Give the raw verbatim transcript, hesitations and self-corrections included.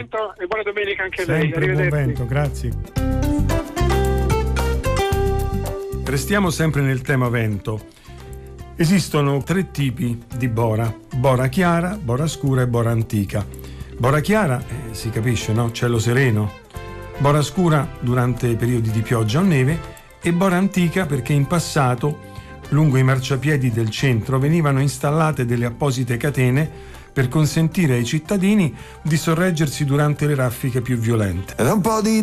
vento e buona domenica anche a lei. Sempre buon vento, grazie. Restiamo sempre nel tema vento. Esistono tre tipi di bora: bora chiara, bora scura e bora antica. Bora chiara, eh, si capisce, no? Cielo sereno. Bora scura durante i periodi di pioggia o neve e bora antica perché in passato lungo i marciapiedi del centro venivano installate delle apposite catene per consentire ai cittadini di sorreggersi durante le raffiche più violente. Era un po' di